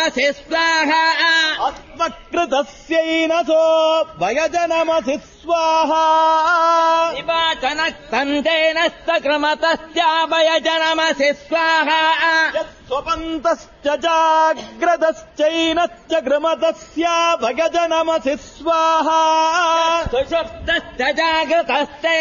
భయజనమసి స్వాహా ఆత్మకృతస్యైనసో భయజనమసి స్వాహా నివాచన తంతేనస్తకృమతస్యాభయజనమసి స్వాహా స్వపంతశ్చ జాగ్రతశ్చైనశ్చ కృమతస్యా భయజనమసి స్వాహా సుషుప్తశ్చ జాగృతశ్చ